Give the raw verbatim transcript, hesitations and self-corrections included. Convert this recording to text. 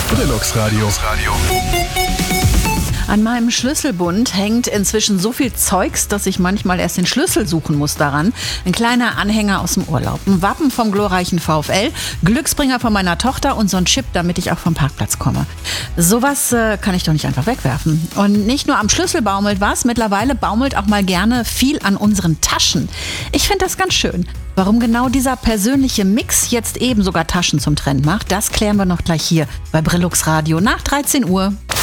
Brillux Radio. An meinem Schlüsselbund hängt inzwischen so viel Zeugs, dass ich manchmal erst den Schlüssel suchen muss daran. Ein kleiner Anhänger aus dem Urlaub, ein Wappen vom glorreichen VfL, Glücksbringer von meiner Tochter und so ein Chip, damit ich auch vom Parkplatz komme. Sowas äh, kann ich doch nicht einfach wegwerfen. Und nicht nur am Schlüssel baumelt was, mittlerweile baumelt auch mal gerne viel an unseren Taschen. Ich finde das ganz schön. Warum genau dieser persönliche Mix jetzt eben sogar Taschen zum Trend macht, das klären wir noch gleich hier bei Brillux Radio nach dreizehn Uhr.